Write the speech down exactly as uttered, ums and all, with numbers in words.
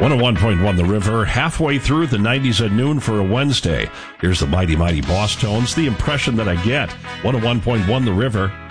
one oh one point one The River, halfway through the nineties at noon for a Wednesday. Here's the Mighty Mighty Boss Tones, The Impression That I Get. one oh one point one The River.